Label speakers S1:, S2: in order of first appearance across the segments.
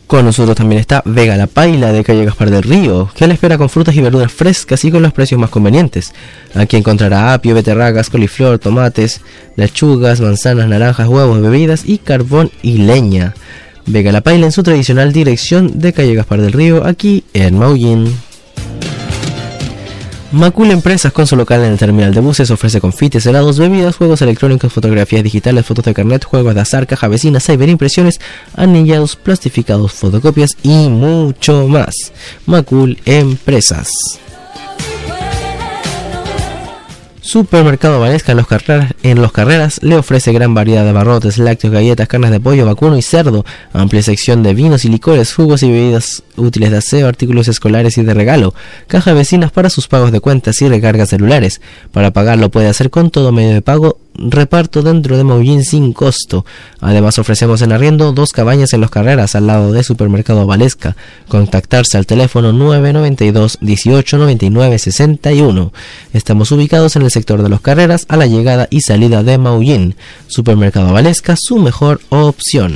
S1: Con nosotros también está Vega la Paila de calle Gaspar del Río, que le espera con frutas y verduras frescas y con los precios más convenientes. Aquí encontrará apio, beterragas, coliflor, tomates, lechugas, manzanas, naranjas, huevos, bebidas y carbón y leña. Vega la Paila en su tradicional dirección de calle Gaspar del Río, aquí en Maullín. Macul Empresas, con su local en el terminal de buses, ofrece confites, helados, bebidas, juegos electrónicos, fotografías digitales, fotos de carnet, juegos de azar, caja vecina, ciberimpresiones, anillados, plastificados, fotocopias y mucho más. Macul Empresas. Supermercado Valesca en Los Carreras le ofrece gran variedad de abarrotes, lácteos, galletas, carnes de pollo, vacuno y cerdo, amplia sección de vinos y licores, jugos y bebidas útiles de aseo, artículos escolares y de regalo, caja de vecinas para sus pagos de cuentas y recargas celulares. Para pagarlo puede hacer con todo medio de pago, reparto dentro de Maullín sin costo. Además ofrecemos en arriendo 2 cabañas en Los Carreras al lado de Supermercado Valesca. Contactarse al teléfono 992 18 99 61. Estamos ubicados en el sector de Los Carreras a la llegada y salida de Maullín. Supermercado Valesca, su mejor opción.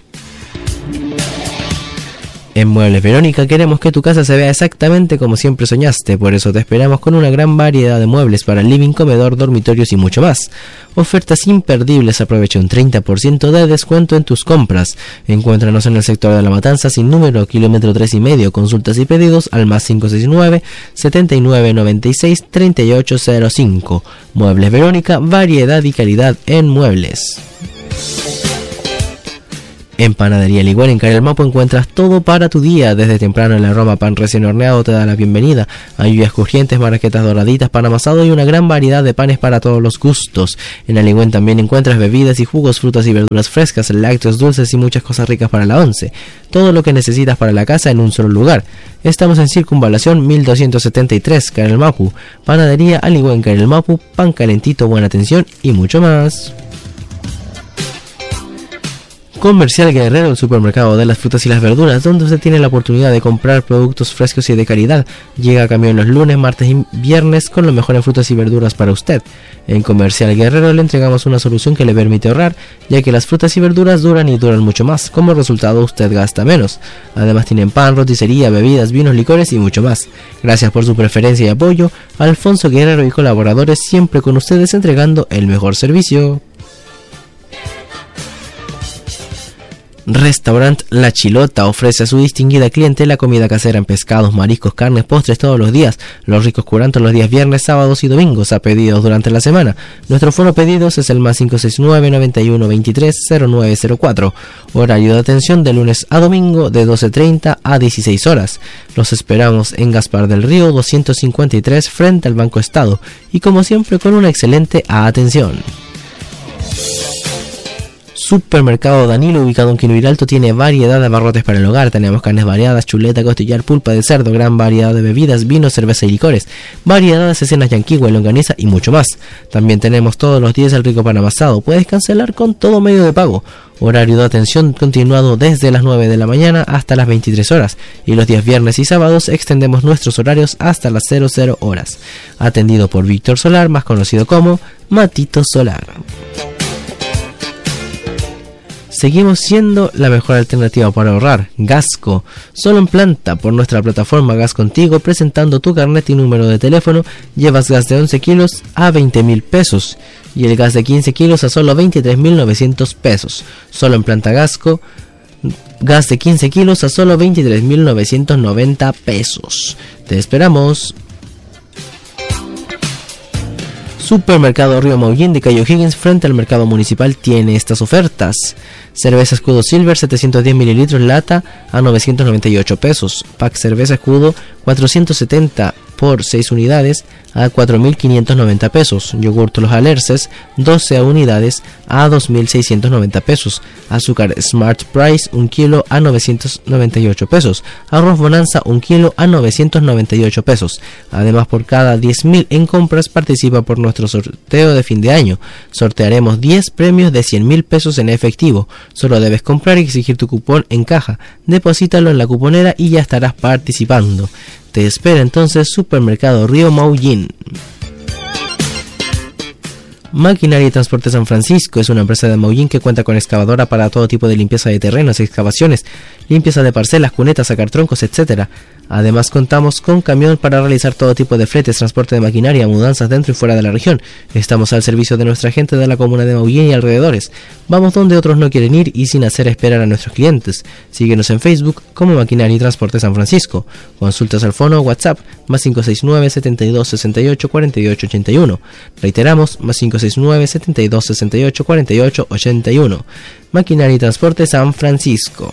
S1: En Muebles Verónica queremos que tu casa se vea exactamente como siempre soñaste, por eso te esperamos con una gran variedad de muebles para el living, comedor, dormitorios y mucho más. Ofertas imperdibles, aprovecha un 30% de descuento en tus compras. Encuéntranos en el sector de La Matanza sin número, kilómetro 3,5, consultas y pedidos al más 569 79 96 3805. Muebles Verónica, variedad y calidad en muebles. En Panadería Ligüen en Calle El Maipo encuentras todo para tu día. Desde temprano en la Roma, pan recién horneado te da la bienvenida. Hay lluvias crujientes, marraquetas doraditas, pan amasado y una gran variedad de panes para todos los gustos. En el Ligüen también encuentras bebidas y jugos, frutas y verduras frescas, lácteos, dulces y muchas cosas ricas para la once. Todo lo que necesitas para la casa en un solo lugar. Estamos en Circunvalación 1273, Calle El Maipo. Panadería Ligüen, Calle El Maipo, pan calentito, buena atención y mucho más. Comercial Guerrero, el supermercado de las frutas y las verduras, donde usted tiene la oportunidad de comprar productos frescos y de calidad. Llega a camión los lunes, martes y viernes con lo mejor en frutas y verduras para usted. En Comercial Guerrero le entregamos una solución que le permite ahorrar, ya que las frutas y verduras duran y duran mucho más. Como resultado, usted gasta menos. Además tienen pan, roticería, bebidas, vinos, licores y mucho más. Gracias por su preferencia y apoyo. Alfonso Guerrero y colaboradores, siempre con ustedes entregando el mejor servicio. Restaurant La Chilota ofrece a su distinguida clientela comida casera en pescados, mariscos, carnes, postres todos los días. Los ricos curantos los días viernes, sábados y domingos a pedidos durante la semana. Nuestro fono pedidos es el más 569 91 23 0904. Horario de atención de lunes a domingo de 12:30 a 16 horas. Los esperamos en Gaspar del Río 253 frente al Banco Estado y como siempre con una excelente atención. Supermercado Danilo, ubicado en Quinubir Alto, tiene variedad de abarrotes para el hogar. Tenemos carnes variadas, chuleta, costillar, pulpa de cerdo, gran variedad de bebidas, vinos, cerveza y licores, variedad de cenas yanquigua, longaniza y mucho más. También tenemos todos los días el rico pan amasado. Puedes cancelar con todo medio de pago. Horario de atención continuado desde las 9 de la mañana hasta las 23 horas. Y los días viernes y sábados extendemos nuestros horarios hasta las 00 horas. Atendido por Víctor Solar, más conocido como Matito Solar. Seguimos siendo la mejor alternativa para ahorrar. Gasco, solo en planta por nuestra plataforma Gas Contigo, presentando tu carnet y número de teléfono, llevas gas de 11 kilos a 20.000 pesos y el gas de 15 kilos a solo 23.900 pesos. Solo en planta Gasco, gas de 15 kilos a solo 23.990 pesos. Te esperamos. Supermercado Río Maullín de Cayo Higgins frente al mercado municipal tiene estas ofertas. Cerveza Escudo Silver 710 mililitros lata a 998 pesos. Pack cerveza Escudo 470 por 6 unidades a 4.590 pesos. Yogur Los Alerces 12 unidades a 2.690 pesos. Azúcar Smart Price 1 kilo a 998 pesos. Arroz Bonanza 1 kilo a 998 pesos. Además, por cada 10.000 en compras participa por nuestro sorteo de fin de año. Sortearemos 10 premios de 100.000 pesos en efectivo. Solo debes comprar y exigir tu cupón en caja. Deposítalo en la cuponera y ya estarás participando. Te espera entonces Supermercado Río Maullín. Maquinaria y Transporte San Francisco es una empresa de Maullín que cuenta con excavadora para todo tipo de limpieza de terrenos y excavaciones, limpieza de parcelas, cunetas, sacar troncos, etc. Además contamos con camión para realizar todo tipo de fletes, transporte de maquinaria, mudanzas dentro y fuera de la región. Estamos al servicio de nuestra gente de la comuna de Maullín y alrededores. Vamos donde otros no quieren ir y sin hacer esperar a nuestros clientes. Síguenos en Facebook como Maquinaria y Transporte San Francisco. Consultas al fono o WhatsApp más 569 72 68 48 81. Reiteramos, más 569 72 68 48 81. Maquinaria y Transporte San Francisco.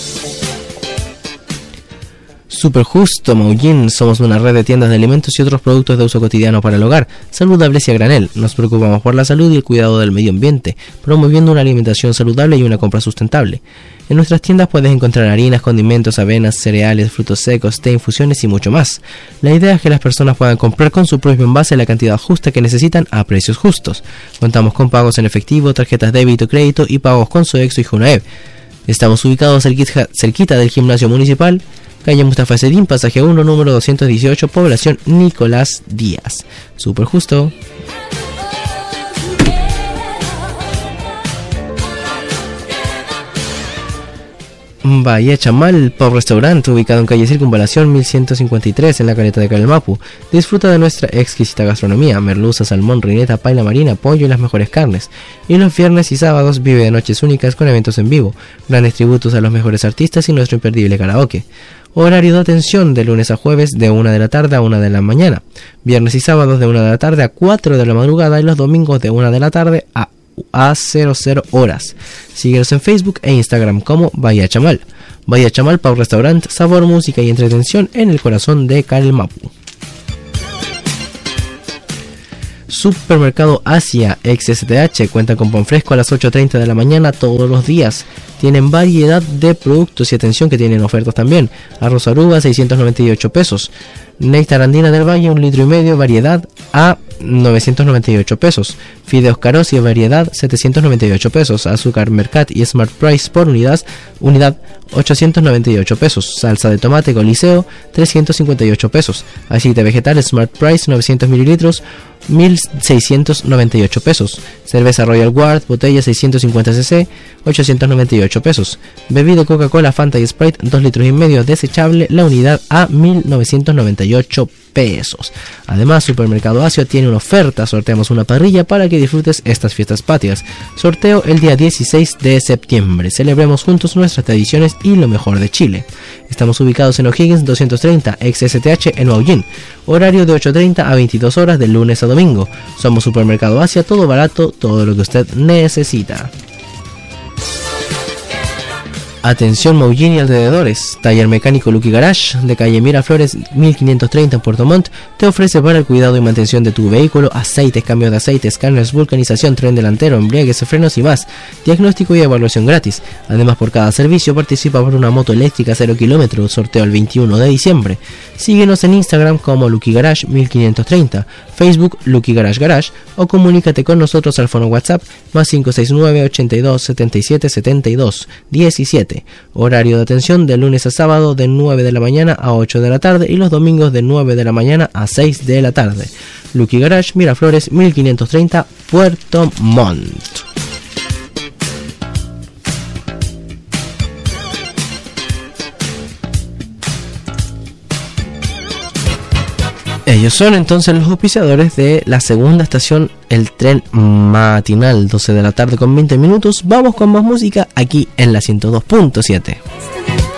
S1: Super Justo Maullín, somos una red de tiendas de alimentos y otros productos de uso cotidiano para el hogar, saludables y a granel. Nos preocupamos por la salud y el cuidado del medio ambiente, promoviendo una alimentación saludable y una compra sustentable. En nuestras tiendas puedes encontrar harinas, condimentos, avenas, cereales, frutos secos, té, infusiones y mucho más. La idea es que las personas puedan comprar con su propio envase la cantidad justa que necesitan a precios justos. Contamos con pagos en efectivo, tarjetas débito, crédito y pagos con Sodexo y Junaev. Estamos ubicados cerquita del gimnasio municipal, calle Mustafa Sedín, pasaje 1, número 218, población Nicolás Díaz. Super Justo. Bahía Chamal, Pub Restaurant, ubicado en calle Circunvalación 1153 en la caleta de Calemapu. Disfruta de nuestra exquisita gastronomía, merluza, salmón, reineta, paella marina, pollo y las mejores carnes. Y los viernes y sábados vive de noches únicas con eventos en vivo, grandes tributos a los mejores artistas y nuestro imperdible karaoke. Horario de atención de lunes a jueves de 1 de la tarde a 1 de la mañana, viernes y sábados de 1 de la tarde a 4 de la madrugada y los domingos de 1 de la tarde a 00 horas. Síguenos en Facebook e Instagram como Bahía Chamal. Bahía Chamal, Pau Restaurant, sabor, música y entretención en el corazón de Calemapu. Supermercado Asia XSTH cuenta con pan fresco a las 8:30 de la mañana todos los días. Tienen variedad de productos y atención que tienen ofertas también. Arroz aruba 698 pesos. Néctar andina del Valle 1,5 litros, variedad a 998 pesos. Fideos caros y variedad 798 pesos. Azúcar Mercat y Smart Price por unidad 898 pesos. Salsa de tomate Coliseo 358 pesos. Aceite vegetal Smart Price 900 mililitros 1.698 pesos. Cerveza Royal Guard, botella 650 cc, 898 pesos. Bebida Coca-Cola, Fanta y Sprite 2,5 litros desechable, la unidad a 1.998 pesos. Además, Supermercado Asia tiene una oferta, sorteamos una parrilla para que disfrutes estas fiestas patrias. Sorteo el día 16 de septiembre. Celebremos juntos nuestras tradiciones y lo mejor de Chile. Estamos ubicados en O'Higgins 230 XSTH en Maullín. Horario de 8:30 a 22 horas de lunes a domingo. Somos Supermercado Asia, todo barato, todo lo que usted necesita. Atención Maullín y alrededores, taller mecánico Lucky Garage de calle Miraflores 1530 en Puerto Montt te ofrece para el cuidado y mantención de tu vehículo aceites, cambio de aceite, escáneres, vulcanización, tren delantero, embriagues, frenos y más, diagnóstico y evaluación gratis. Además, por cada servicio participa por una moto eléctrica 0 km, sorteo el 21 de diciembre. Síguenos en Instagram como Lucky Garage 1530, Facebook Lucky Garage Garage o comunícate con nosotros al fono WhatsApp más 569 82 77 72 17. Horario de atención de lunes a sábado de 9 de la mañana a 8 de la tarde y los domingos de 9 de la mañana a 6 de la tarde. Lucky Garage, Miraflores 1530, Puerto Montt. Ellos son entonces los auspiciadores de la segunda estación, el tren matinal, 12 de la tarde con 20 minutos. Vamos con más música aquí en la 102.7.